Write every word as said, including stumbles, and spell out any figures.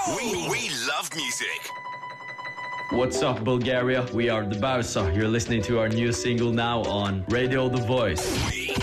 We, we love music. What's up, Bulgaria? We are the Barca. You're listening to our new single now on Radio The Voice. We